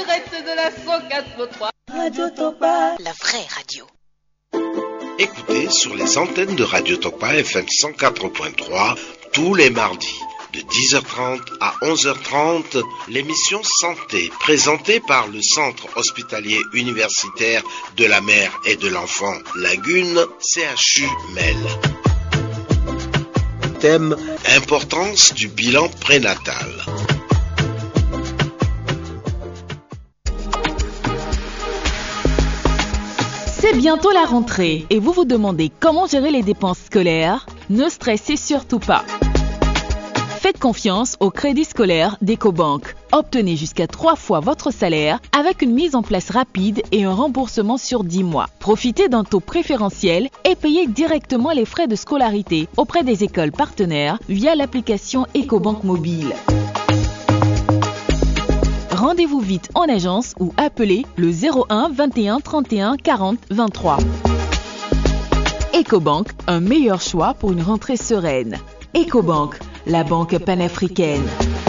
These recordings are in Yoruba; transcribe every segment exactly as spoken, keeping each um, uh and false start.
direct de la cent quatre virgule trois. Radio Tokpa, la vraie radio. Écoutez sur les antennes de Radio Tokpa F M cent quatre virgule trois tous les mardis de dix heures trente à onze heures trente l'émission Santé présentée par le Centre hospitalier universitaire de la mère et de l'enfant Lagune C H U M E L. Thème: importance du bilan prénatal. C'est bientôt la rentrée et vous vous demandez comment gérer les dépenses scolaires? Ne stressez surtout pas. Faites confiance au crédit scolaire d'Ecobank. Obtenez jusqu'à trois fois votre salaire avec une mise en place rapide et un remboursement sur dix mois. Profitez d'un taux préférentiel et payez directement les frais de scolarité auprès des écoles partenaires via l'application Ecobank mobile. Rendez-vous vite en agence ou appelez le zéro un vingt et un trente et un quarante vingt-trois. Ecobank, un meilleur choix pour une rentrée sereine. Ecobank, la banque panafricaine.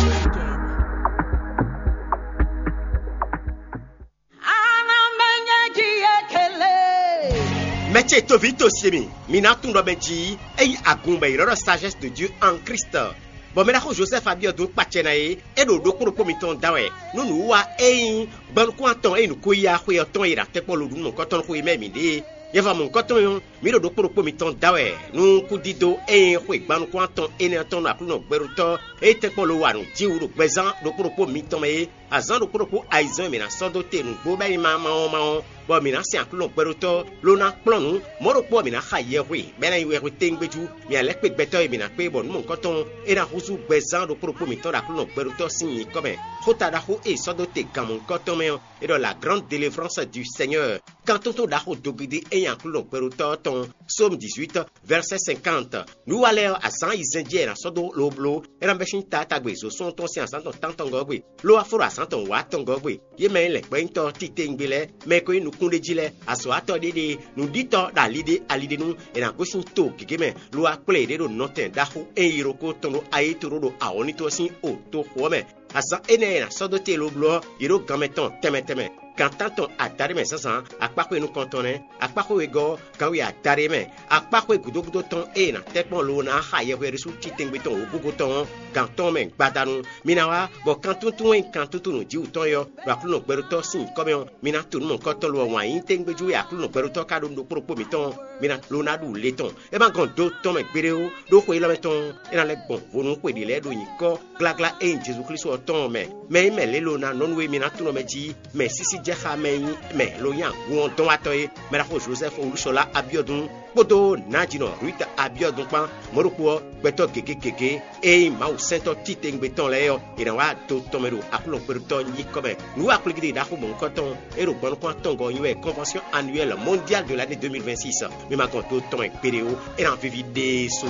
Métier Tovito Siemi, Minatundo Benji, et Agumba, la sagesse de Dieu en Christ. Bon, mais là, Joseph a bien donc pas et nous nous promettons d'ailleurs. Nous nous a un bon quanton et nous couillons à ton et la tête pour le nous quand on couille même idée. Il va mon coton, mais le docteur promettons d'ailleurs. Nous coudido et un bon quanton et un ton à plus nos beruto et tête pour le one, dit ou le présent, le propos miton et à zan le propos aïzan, mais la sans doter nous bobaï maman maman. Bon, mais là, c'est un peu long beruto, l'on a plan nous, mon repos, mais la haïe, oui, mais là, il y a un béjou, mais à l'époque bétoy, mais la paix, bon, mon coton, et la rousou besan, le propos miton à plus long beruto signé comme un. Hotadaho et sans doter comme mon coton, mais et dans la grande délivrance du Seigneur. Quand on a d'obédir et un peu long beruto, ton Somme dix-huit, verset cinquante. Nous allons à San Isendier, à Sodo, l'oblo, et la machine tatagwe, so son ton sien, ton tantangogwe, l'eau à fora, sans ton watangogwe, yémen les pointeurs titingbele, mais que nous qu'on les dit, à so attendez, nous dit-on dans l'idée à l'idée nous, et dans gauche to, qui gamin, l'eau à plaidé de notin d'ahou, et iroko, tono, aïtoro, à onitosin, au to, mais. Asa ene na sodote lo blo iro gameton teme teme quand tanton atare me sasa akpako enu kontone akpako ego kawi atare me akpako egudo gudo ton e na tekpon lo na haye we resu titengbe ton ogugo ton quand ton men gbadanu minawa bo quand tuntun en quand tuntun di uton yo ba kuno gberuto sin comme mina tout mon koton lo wan intengbe ju ya kuno gberuto ka do propo miton mina lo na du leton e ba gon do ton me gbereo do ko ilo meton e na le bon vonu ko di le do yin ko glagla en Jesus Christ ton mais mais mais les lona non we mina tout no me di mais sisi jeha mais mais lo yan won ton atoy mais la Joseph Olusola Abiodun bodo najino Ruita Abiodun pan moroko beto keke keke e ma o sento titengbe ton le yo e na wa to tomero akulo peruto ni comme nous appliquer da ko mon coton et le bon coton go une convention annuelle mondiale de l'année deux mille vingt-six mais ma conto ton péréo et en vivide sous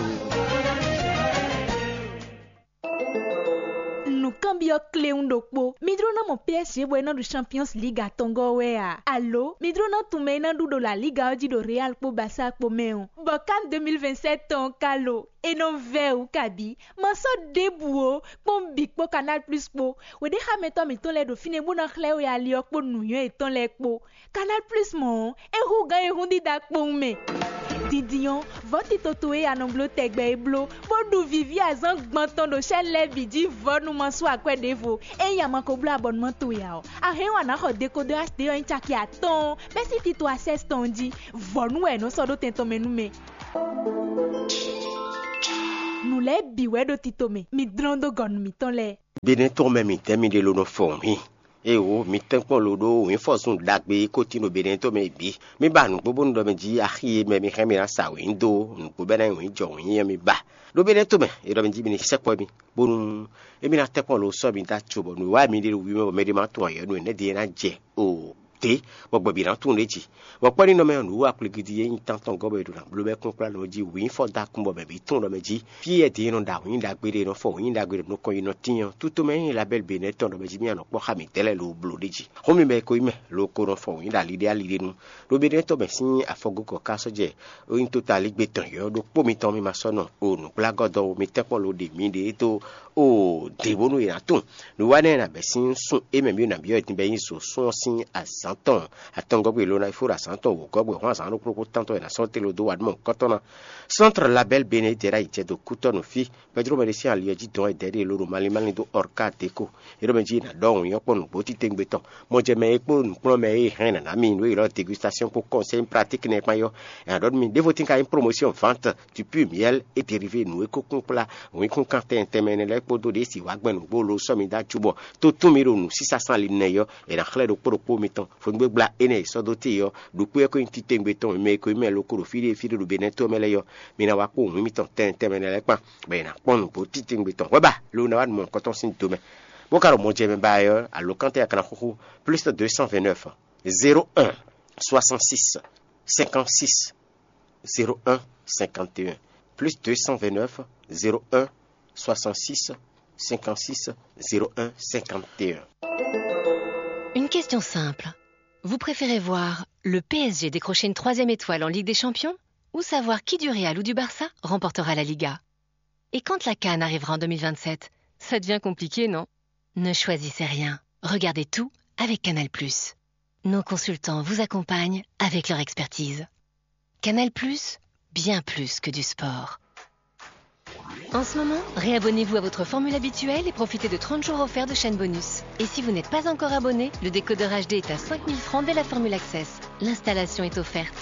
Cambio clé un dokpo. Midrona mon P S G bueno du Champions League a Tongo wea. Allo, midrona tumena du do la Liga odi do Real po Basa po meon. Bokan deux mille vingt-sept ton kalo. Et non veu kabi. Manso debuo pom big po Canal Plus po. We de ha meto mi ton le do fine bona clé ya liok po nuyo et ton le po. Canal Plus mon e hu ga e hundi dak po me. Didion, votre totoé en Angleterre et blo, Bodou Vivi a zang gbanton do chen le bidi vod nou manso a kwe devo. E yaman ko blo abonnement to yao. A he wana ho décodeur H D un chaki a ton. Mais si ti to access ton di, vod nou e no so do tento menu me. Nou le biwe do titome, mi drondo gon mi ton le. Bene ton me mi temi de lo no fon mi. E o mi tempo lodo in fosun dagbe kotino benento me bi mi ba nu bobo ndo me ji ahi me mi khemira sa windo nu ko benen wi jo yin mi ba do benento me e do me ji bi ni sekpo mi bonu e mi na tempo lo so mi da chubo nu wa mi de wi me me de ma to ye nu ne de na je o écouter bo bi na tun leji bo pari no me nu wa pligidi yin tanton go be do na blo be kun pla no ji wi fo da kun bo be bi tun do me ji fi e di no da yin da gbere no fo yin da gbere no ko yin no tiyan tout me yin la belle bene ton do me ji mi an po ha mi tele lo blo leji ho mi be ko ime lo ko no fo yin da lide alide nu lo be de to be sin afogo ko ka so je o yin total gbe tan yo do po mi ton mi ma so no o nu pla godo mi tepo lo de mi de to o de bonu ina tun nu wa na be sin sun e me mi na bi o tin be yin so sun sin a santon atongo gbe lo na ifura santon wo go gbe wan san lo pro tanto ina santé lo do wa mo kotona centre label bene dera ite do kutono fi pedro merisi ali ji don e dere lo mali mali do orka teko ero menji na don yo ponu bo ti tengbe ton mo je me epo npon me e hen na mi no iro dégustation pour conseil pratique ne pa yo e don mi devoting ka une promotion vente du pu miel et dérivé nou e kokun pla oui kun kan ten temene le podo de si wa gben bo lo so mi da chubo to tun mi ro nu six cents li ne yo e na khle do pro po mi ton fo ngbe gba ene so do ti yo do pe ko ti tengbe ton me ko me lo ko fi de fi do bene to mele yo mi na wa ko mi ton ten temene le pa be na pon bo ti tengbe ton wa ba lo na wa mon koton sin to me bo karo mo je me ba yo a lo kante akana khou plus de deux cent vingt-neuf zéro un soixante-six cinquante-six zéro un cinquante et un plus deux cent vingt-neuf zéro un soixante-six cinquante-six zéro un cinquante et un. Une question simple. Vous préférez voir le P S G décrocher une troisième étoile en Ligue des Champions ou savoir qui du Real ou du Barça remportera la Liga? Et quand la CAN arrivera en deux mille vingt-sept, ça devient compliqué, non? Ne choisissez rien. Regardez tout avec Canal plus. Nos consultants vous accompagnent avec leur expertise. Canal plus, bien plus que du sport. En ce moment, réabonnez-vous à votre formule habituelle et profitez de trente jours offerts de chaîne bonus. Et si vous n'êtes pas encore abonné, le décodeur H D est à cinq mille francs dès la formule Access. L'installation est offerte.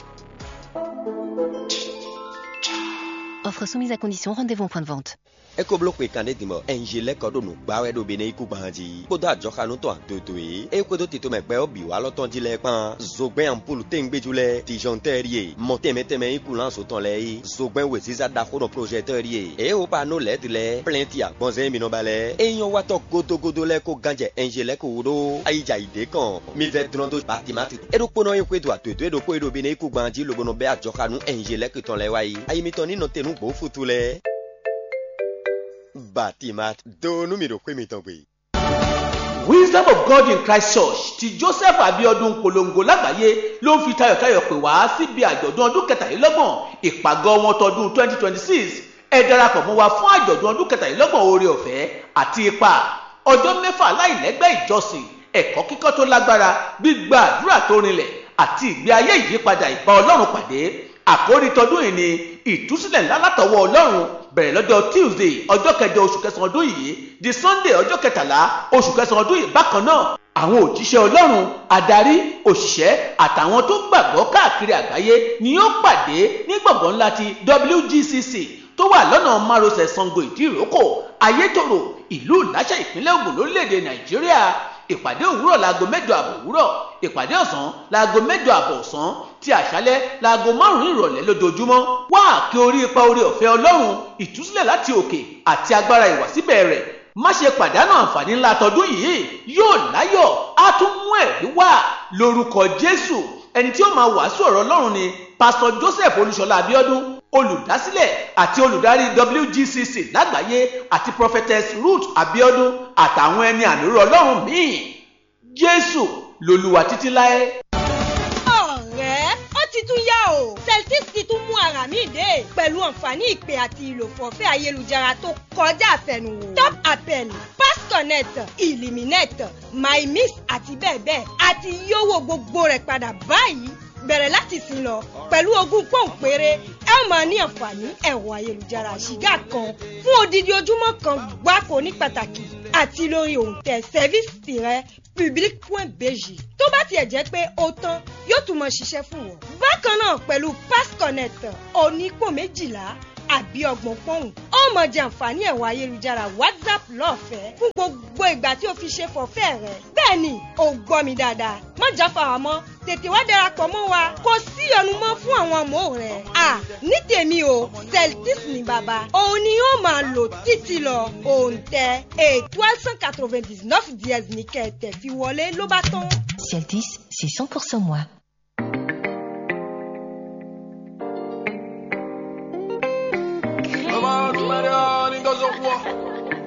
Offre soumise à condition, rendez-vous en point de vente. Eko bloque kane dimo enjele kodo no gbawe do bene iku banji kodo ajoka no to adodoe e kodo tito me pe obi wa lo ton jile pan zogben ampulu tengbejule dijonterie montemete iku lan so ton le zogben we ziza da ko no projecterie e o pa no led le plenty agbonze mi no bale e yon wa to godo godo le ko ganje enjele ko do aija ide kan mi ve drondo batimati e do pono yin kwedo atodo e do ko e do bene iku banji lo bono be ajoka no enjele ko ton le wa yi ayi mi ton ni no tenu gbo futule Batimat do numero kwemitonwe. Wisdom of God in Christ Church ti Joseph Abiodun polongo lágbàáyé ló ń fi tayọ̀tayọ̀ pè wá síbi àjọ̀dún ọdún kẹtàlélọ́gbọ̀n ìpàgọ́ wọn tọdún twenty twenty-six. Ẹ darapọ̀ mọ́ wa fún àjọ̀dún ọdún kẹtàlélọ́gbọ̀n oore ọ̀fẹ́ àti ipa ọjọ́ mẹ́fà láìlẹ́gbẹ́ ìjọsìn ẹ̀kọ́ kíkọ́ tó lágbára gbígba àdúrà tó rinlẹ̀ àti ìgbé ayé ìyípadà ìbá Ọlọ́run pàdé. Àkórí tọdún yìí ni ìtúsílẹ̀ ńlá látọwọ́ Ọlọ́run bẹ̀rẹ̀ lọ́jọ́ Tuesday ọjọ́ kẹjọ oṣù kẹsàn-án ọdún yìí di Sunday ọjọ́ kẹtàlá oṣù kẹsàn-án ọdún yìí bákan náà. Àwọn òjíṣẹ́ Ọlọ́run adarí òṣìṣẹ́ àtàwọn tó gbàgbọ́ káàkiri àgbáyé ni yóò pàdé ní gbọ̀ngàn ńlá ti W G C C tó wà lọ́nà márosẹ̀ Sango Ìdíròkò Ayétòrò ìlú Ìláṣà ìpínlẹ̀ Ògùn lórílẹ̀‐èdè Nàìjíríà. Ìpàdé òwúrọ̀ láago mẹ́jọ àbọ̀ òwúrọ̀ ìpàdé ọ̀sán láago mẹ́jọ àbọ̀ ọ̀sán ti àṣálẹ́ láago márùn-ún ìrọ̀lẹ́ lójoojúmọ́. Wá àkè orí ipa oore ọ̀fẹ́ Ọlọ́run ìtúsílẹ̀ láti òkè àti agbára ìwàsíbẹ̀ rẹ̀. Má ṣe pàdánù àǹfààní ńlá tọdún yìí yóò láyọ̀ á tún mú ẹ̀rí wá lórúkọ Jésù. Ẹni tí ó máa wàásù ọ̀rọ̀ Ọlọ́run ni Pastor Joseph Olúṣọlá Abíọ́dún olùdásílẹ̀ àti olùdarí W G C C lágbàáyé àti Prophetess Ruth Abíọ́dún àtàwọn ẹni àmìrò Ọlọ́run míì. Jésù lolúwa títí láé. Ọ̀rẹ́ ó ti tún yá o Celtic ti tún mú ara mi dé pẹ̀lú àǹfààní ìpè àti ìlòfọ̀fẹ́ ayélujára tó kọjá àfẹnuwò. Top Appel, Pass Connect, Illuminate, My Miss àti bẹ́ẹ̀ bẹ́ẹ̀ àti yówó gbogbo rẹ̀ padà báyìí bẹ̀rẹ̀ láti sìn lọ pẹ̀lú ogún pọ́ùn péré ẹ ó máa ní àǹfààní ẹ̀rọ ayélujára ṣìgá kan fún odidi ojúmọ́ kan gbáko ní pàtàkì àti lórí òǹtẹ̀ service tiret public point b j tó bá tiẹ̀ jẹ́ pé ó tán yóò tún máa ṣiṣẹ́ fún wọn. Bákan náà pẹ̀lú Pass Connect onípò méjìlá àbí ọgbọ̀n pọ́ùn ó mọ̀ jẹ àǹfààní ẹ̀rọ ayélujára WhatsApp lọ́fẹ̀ẹ́ fún gbogbo ìgbà tí o fi ṣe fọ̀fẹ́ rẹ. bẹ́ẹ̀ ni o gbọ́ mi dáadáa má jáfara mọ́ tètè wá darapọ̀ mọ́ wa kò sí ìyọnu mọ́ fún àwọn ọmọ rẹ. à ní tèmi o Celtis ní bàbá òun ni yóò máa lò títí lọ òǹtẹ̀ étoile cent quatre-vingt-dix-neuf dièse ní kẹ̀tẹ̀ fi wọlé ló bá tán. Celtis, c'est cent pour cent moi.